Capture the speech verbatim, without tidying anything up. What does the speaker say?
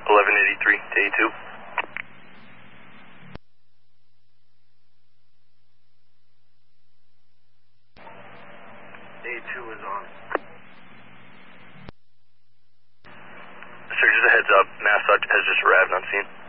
eleven eighty-three to A two. A two is on. Sir, just a heads up, Nassau has just arrived on scene.